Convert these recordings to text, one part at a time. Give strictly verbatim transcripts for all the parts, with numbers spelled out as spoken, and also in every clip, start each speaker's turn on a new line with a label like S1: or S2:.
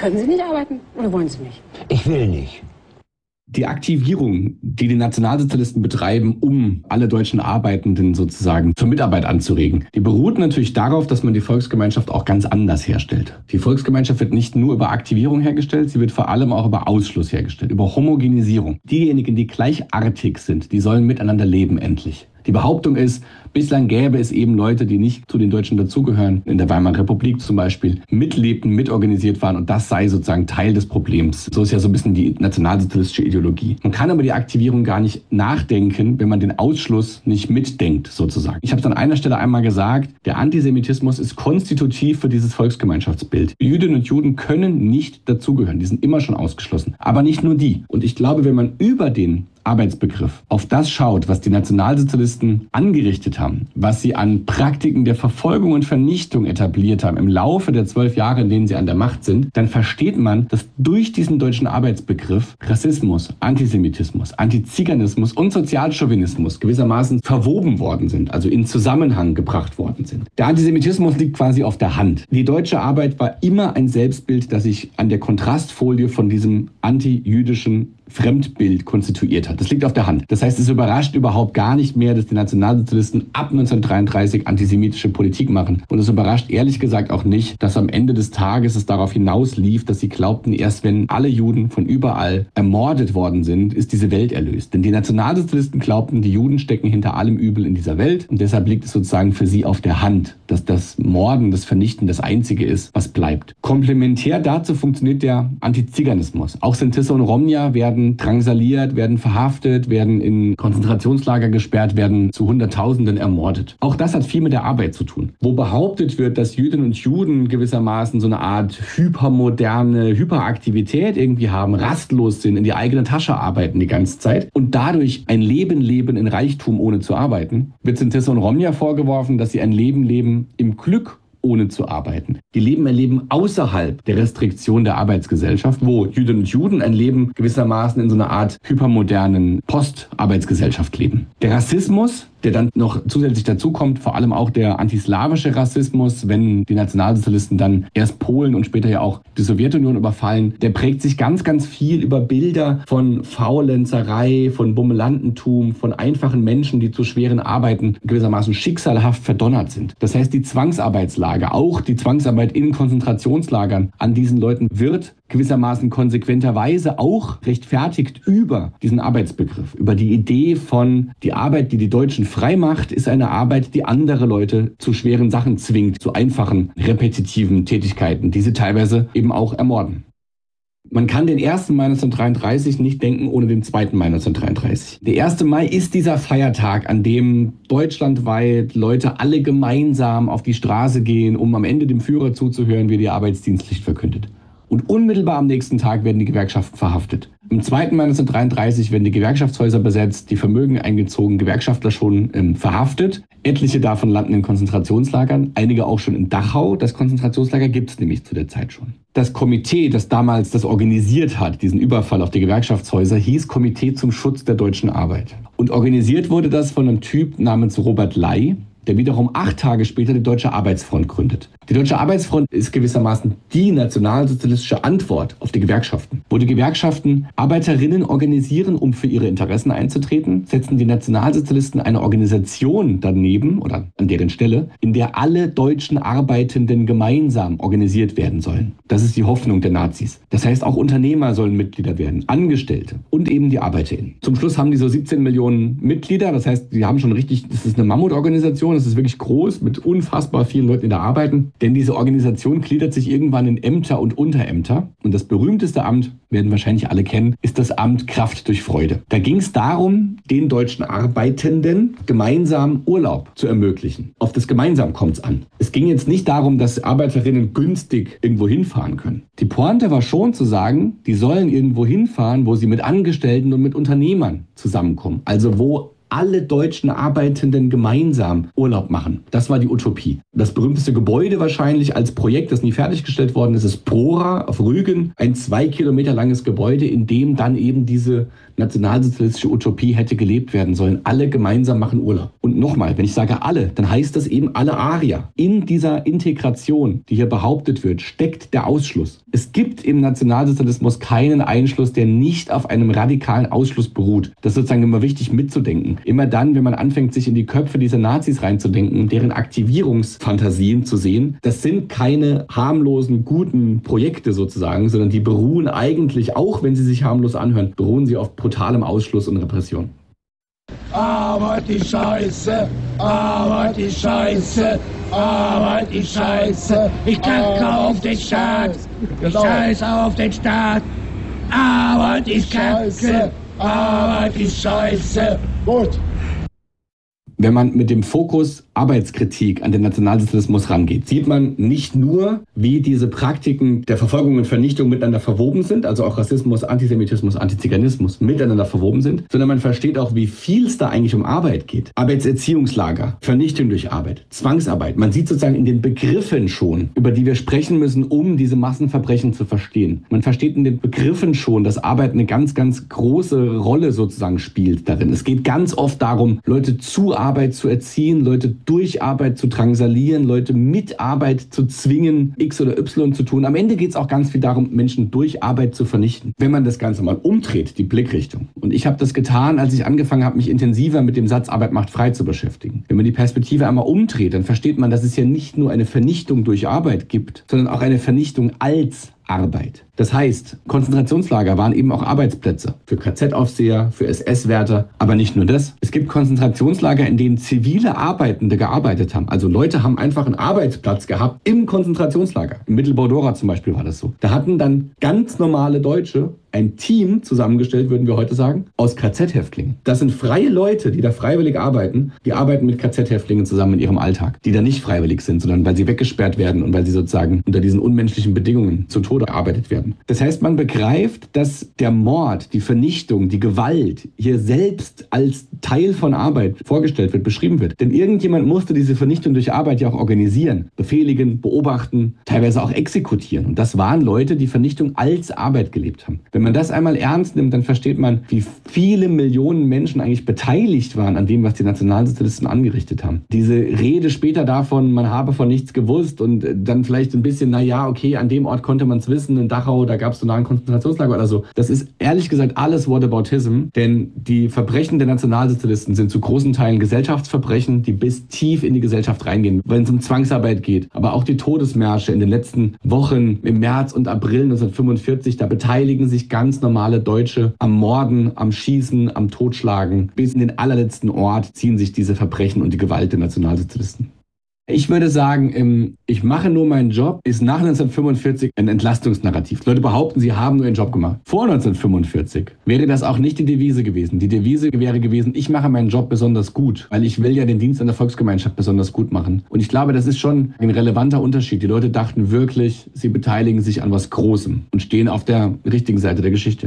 S1: Können Sie nicht arbeiten oder wollen Sie nicht?
S2: Ich will nicht.
S3: Die Aktivierung, die die Nationalsozialisten betreiben, um alle deutschen Arbeitenden sozusagen zur Mitarbeit anzuregen, die beruht natürlich darauf, dass man die Volksgemeinschaft auch ganz anders herstellt. Die Volksgemeinschaft wird nicht nur über Aktivierung hergestellt, sie wird vor allem auch über Ausschluss hergestellt, über Homogenisierung. Diejenigen, die gleichartig sind, die sollen miteinander leben endlich. Die Behauptung ist, bislang gäbe es eben Leute, die nicht zu den Deutschen dazugehören, in der Weimarer Republik zum Beispiel, mitlebten, mitorganisiert waren und das sei sozusagen Teil des Problems. So ist ja so ein bisschen die nationalsozialistische Ideologie. Man kann aber die Aktivierung gar nicht nachdenken, wenn man den Ausschluss nicht mitdenkt, sozusagen. Ich habe es an einer Stelle einmal gesagt, der Antisemitismus ist konstitutiv für dieses Volksgemeinschaftsbild. Jüdinnen und Juden können nicht dazugehören, die sind immer schon ausgeschlossen. Aber nicht nur die. Und ich glaube, wenn man über den Arbeitsbegriff auf das schaut, was die Nationalsozialisten angerichtet haben, was sie an Praktiken der Verfolgung und Vernichtung etabliert haben im Laufe der zwölf Jahre, in denen sie an der Macht sind, dann versteht man, dass durch diesen deutschen Arbeitsbegriff Rassismus, Antisemitismus, Antiziganismus und Sozialchauvinismus gewissermaßen verwoben worden sind, also in Zusammenhang gebracht worden sind. Der Antisemitismus liegt quasi auf der Hand. Die deutsche Arbeit war immer ein Selbstbild, das sich an der Kontrastfolie von diesem antijüdischen Fremdbild konstituiert hat. Das liegt auf der Hand. Das heißt, es überrascht überhaupt gar nicht mehr, dass die Nationalsozialisten ab neunzehnhundertdreiunddreißig antisemitische Politik machen. Und es überrascht ehrlich gesagt auch nicht, dass am Ende des Tages es darauf hinauslief, dass sie glaubten, erst wenn alle Juden von überall ermordet worden sind, ist diese Welt erlöst. Denn die Nationalsozialisten glaubten, die Juden stecken hinter allem Übel in dieser Welt. Und deshalb liegt es sozusagen für sie auf der Hand, dass das Morden, das Vernichten das Einzige ist, was bleibt. Komplementär dazu funktioniert der Antiziganismus. Auch Sintisse und Romja werden drangsaliert, werden verhaftet, werden in Konzentrationslager gesperrt, werden zu Hunderttausenden ermordet. Auch das hat viel mit der Arbeit zu tun. Wo behauptet wird, dass Jüdinnen und Juden gewissermaßen so eine Art hypermoderne Hyperaktivität irgendwie haben, rastlos sind, in die eigene Tasche arbeiten die ganze Zeit und dadurch ein Leben leben in Reichtum, ohne zu arbeiten, wird Sintisse und Romja vorgeworfen, dass sie ein Leben leben im Glück, ohne zu arbeiten. Die leben ein Leben außerhalb der Restriktion der Arbeitsgesellschaft, wo Jüdinnen und Juden ein Leben gewissermaßen in so einer Art hypermodernen Postarbeitsgesellschaft leben. Der Rassismus, der dann noch zusätzlich dazu kommt, vor allem auch der antislawische Rassismus, wenn die Nationalsozialisten dann erst Polen und später ja auch die Sowjetunion überfallen, der prägt sich ganz, ganz viel über Bilder von Faulenzerei, von Bummelantentum, von einfachen Menschen, die zu schweren Arbeiten gewissermaßen schicksalhaft verdonnert sind. Das heißt, die Zwangsarbeitslager, auch die Zwangsarbeit in Konzentrationslagern an diesen Leuten wird gewissermaßen konsequenterweise auch rechtfertigt über diesen Arbeitsbegriff, über die Idee von, die Arbeit, die die Deutschen frei macht, ist eine Arbeit, die andere Leute zu schweren Sachen zwingt, zu einfachen, repetitiven Tätigkeiten, die sie teilweise eben auch ermorden. Man kann den ersten Mai neunzehnhundertdreiunddreißig nicht denken ohne den zweiten Mai neunzehnhundertdreiunddreißig. Der erste Mai ist dieser Feiertag, an dem deutschlandweit Leute alle gemeinsam auf die Straße gehen, um am Ende dem Führer zuzuhören, wie er die Arbeitsdienstpflicht verkündet. Und unmittelbar am nächsten Tag werden die Gewerkschaften verhaftet. Am zweiten Mai neunzehnhundertdreiunddreißig werden die Gewerkschaftshäuser besetzt, die Vermögen eingezogen, Gewerkschaftler schon ähm, verhaftet. Etliche davon landen in Konzentrationslagern, einige auch schon in Dachau. Das Konzentrationslager gibt es nämlich zu der Zeit schon. Das Komitee, das damals das organisiert hat, diesen Überfall auf die Gewerkschaftshäuser, hieß Komitee zum Schutz der deutschen Arbeit. Und organisiert wurde das von einem Typ namens Robert Ley, der wiederum acht Tage später die Deutsche Arbeitsfront gründet. Die Deutsche Arbeitsfront ist gewissermaßen die nationalsozialistische Antwort auf die Gewerkschaften. Wo die Gewerkschaften Arbeiterinnen organisieren, um für ihre Interessen einzutreten, setzen die Nationalsozialisten eine Organisation daneben oder an deren Stelle, in der alle deutschen Arbeitenden gemeinsam organisiert werden sollen. Das ist die Hoffnung der Nazis. Das heißt, auch Unternehmer sollen Mitglieder werden, Angestellte und eben die ArbeiterInnen. Zum Schluss haben die so siebzehn Millionen Mitglieder. Das heißt, die haben schon richtig, das ist eine Mammutorganisation, das ist wirklich groß, mit unfassbar vielen Leuten, die da arbeiten. Denn diese Organisation gliedert sich irgendwann in Ämter und Unterämter. Und das berühmteste Amt, werden wahrscheinlich alle kennen, ist das Amt Kraft durch Freude. Da ging es darum, den deutschen Arbeitenden gemeinsam Urlaub zu ermöglichen. Auf das Gemeinsam kommt es an. Es ging jetzt nicht darum, dass Arbeiterinnen günstig irgendwo hinfahren können. Die Pointe war schon zu sagen, die sollen irgendwo hinfahren, wo sie mit Angestellten und mit Unternehmern zusammenkommen. Also wo alle deutschen Arbeitenden gemeinsam Urlaub machen. Das war die Utopie. Das berühmteste Gebäude wahrscheinlich als Projekt, das nie fertiggestellt worden ist, ist Prora auf Rügen. Ein zwei Kilometer langes Gebäude, in dem dann eben diese nationalsozialistische Utopie hätte gelebt werden sollen. Alle gemeinsam machen Urlaub. Und nochmal, wenn ich sage alle, dann heißt das eben alle Arier. In dieser Integration, die hier behauptet wird, steckt der Ausschluss. Es gibt im Nationalsozialismus keinen Einschluss, der nicht auf einem radikalen Ausschluss beruht. Das ist sozusagen immer wichtig mitzudenken. Immer dann, wenn man anfängt, sich in die Köpfe dieser Nazis reinzudenken, deren Aktivierungsfantasien zu sehen, das sind keine harmlosen, guten Projekte sozusagen, sondern die beruhen eigentlich, auch wenn sie sich harmlos anhören, beruhen sie auf brutalem Ausschluss und Repression.
S2: Arbeit die Scheiße, Arbeit die Scheiße, Arbeit die Scheiße. Ich kacke auf den Staat, ich scheiße auf den Staat. Arbeit die Scheiße, Arbeit die Scheiße. Gut.
S3: Wenn man mit dem Fokus Arbeitskritik an den Nationalsozialismus rangeht, sieht man nicht nur, wie diese Praktiken der Verfolgung und Vernichtung miteinander verwoben sind, also auch Rassismus, Antisemitismus, Antiziganismus miteinander verwoben sind, sondern man versteht auch, wie viel es da eigentlich um Arbeit geht. Arbeitserziehungslager, Vernichtung durch Arbeit, Zwangsarbeit. Man sieht sozusagen in den Begriffen schon, über die wir sprechen müssen, um diese Massenverbrechen zu verstehen. Man versteht in den Begriffen schon, dass Arbeit eine ganz, ganz große Rolle sozusagen spielt darin. Es geht ganz oft darum, Leute zu Arbeit zu erziehen, Leute durch Arbeit zu drangsalieren, Leute mit Arbeit zu zwingen, X oder Y zu tun. Am Ende geht es auch ganz viel darum, Menschen durch Arbeit zu vernichten. Wenn man das Ganze mal umdreht, die Blickrichtung. Und ich habe das getan, als ich angefangen habe, mich intensiver mit dem Satz Arbeit macht frei zu beschäftigen. Wenn man die Perspektive einmal umdreht, dann versteht man, dass es ja nicht nur eine Vernichtung durch Arbeit gibt, sondern auch eine Vernichtung als Arbeit. Das heißt, Konzentrationslager waren eben auch Arbeitsplätze für K Z-Aufseher, für S S-Wärter, aber nicht nur das. Es gibt Konzentrationslager, in denen zivile Arbeitende gearbeitet haben. Also Leute haben einfach einen Arbeitsplatz gehabt im Konzentrationslager. Im Mittelbau-Dora zum Beispiel war das so. Da hatten dann ganz normale Deutsche ein Team zusammengestellt, würden wir heute sagen, aus K Z-Häftlingen. Das sind freie Leute, die da freiwillig arbeiten. Die arbeiten mit K Z-Häftlingen zusammen in ihrem Alltag, die da nicht freiwillig sind, sondern weil sie weggesperrt werden und weil sie sozusagen unter diesen unmenschlichen Bedingungen zu Tode gearbeitet werden. Das heißt, man begreift, dass der Mord, die Vernichtung, die Gewalt hier selbst als Teil von Arbeit vorgestellt wird, beschrieben wird. Denn irgendjemand musste diese Vernichtung durch Arbeit ja auch organisieren, befehligen, beobachten, teilweise auch exekutieren. Und das waren Leute, die Vernichtung als Arbeit gelebt haben. Wenn man das einmal ernst nimmt, dann versteht man, wie viele Millionen Menschen eigentlich beteiligt waren an dem, was die Nationalsozialisten angerichtet haben. Diese Rede später davon, man habe von nichts gewusst und dann vielleicht ein bisschen, naja, okay, an dem Ort konnte man es wissen, in Dachau, da gab es so nah ein Konzentrationslager oder so. Das ist ehrlich gesagt alles Whataboutism, denn die Verbrechen der Nationalsozialisten sind zu großen Teilen Gesellschaftsverbrechen, die bis tief in die Gesellschaft reingehen, wenn es um Zwangsarbeit geht. Aber auch die Todesmärsche in den letzten Wochen im März und April neunzehnhundertfünfundvierzig, da beteiligen sich ganz normale Deutsche am Morden, am Schießen, am Totschlagen. Bis in den allerletzten Ort ziehen sich diese Verbrechen und die Gewalt der Nationalsozialisten. Ich würde sagen, ich mache nur meinen Job, ist nach neunzehnhundertfünfundvierzig ein Entlastungsnarrativ. Leute behaupten, sie haben nur ihren Job gemacht. Vor neunzehnhundertfünfundvierzig wäre das auch nicht die Devise gewesen. Die Devise wäre gewesen, ich mache meinen Job besonders gut, weil ich will ja den Dienst an der Volksgemeinschaft besonders gut machen. Und ich glaube, das ist schon ein relevanter Unterschied. Die Leute dachten wirklich, sie beteiligen sich an was Großem und stehen auf der richtigen Seite der Geschichte.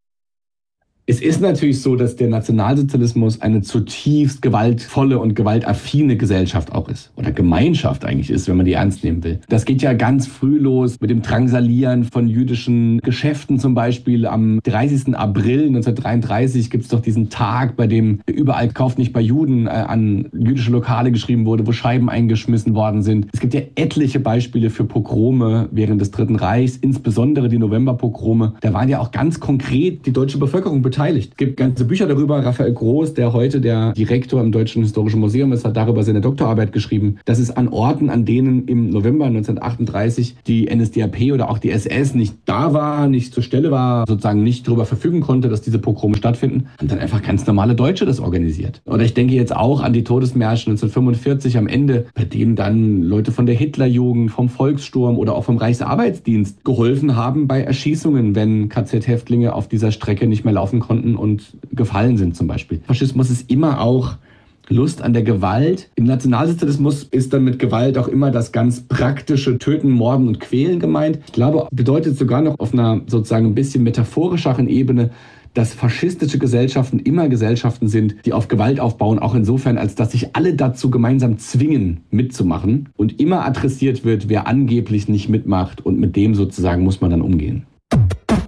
S3: Es ist natürlich so, dass der Nationalsozialismus eine zutiefst gewaltvolle und gewaltaffine Gesellschaft auch ist. Oder Gemeinschaft eigentlich ist, wenn man die ernst nehmen will. Das geht ja ganz früh los mit dem Drangsalieren von jüdischen Geschäften zum Beispiel. Am dreißigsten April neunzehnhundertdreiunddreißig gibt es doch diesen Tag, bei dem überall "Kauft nicht bei Juden" äh, an jüdische Lokale geschrieben wurde, wo Scheiben eingeschmissen worden sind. Es gibt ja etliche Beispiele für Pogrome während des Dritten Reichs, insbesondere die Novemberpogrome. Da waren ja auch ganz konkret die deutsche Bevölkerung beteiligt. Es gibt ganze Bücher darüber. Raphael Groß, der heute der Direktor im Deutschen Historischen Museum ist, hat darüber seine Doktorarbeit geschrieben, dass es an Orten, an denen im November neunzehnhundertachtunddreißig die N S D A P oder auch die S S nicht da war, nicht zur Stelle war, sozusagen nicht darüber verfügen konnte, dass diese Pogrome stattfinden, haben dann einfach ganz normale Deutsche das organisiert. Oder ich denke jetzt auch an die Todesmärsche neunzehnhundertfünfundvierzig am Ende, bei denen dann Leute von der Hitlerjugend, vom Volkssturm oder auch vom Reichsarbeitsdienst geholfen haben bei Erschießungen, wenn K Z-Häftlinge auf dieser Strecke nicht mehr laufen konnten und gefallen sind zum Beispiel. Faschismus ist immer auch Lust an der Gewalt. Im Nationalsozialismus ist dann mit Gewalt auch immer das ganz praktische Töten, Morden und Quälen gemeint. Ich glaube, bedeutet sogar noch auf einer sozusagen ein bisschen metaphorischeren Ebene, dass faschistische Gesellschaften immer Gesellschaften sind, die auf Gewalt aufbauen, auch insofern, als dass sich alle dazu gemeinsam zwingen, mitzumachen und immer adressiert wird, wer angeblich nicht mitmacht und mit dem sozusagen muss man dann umgehen.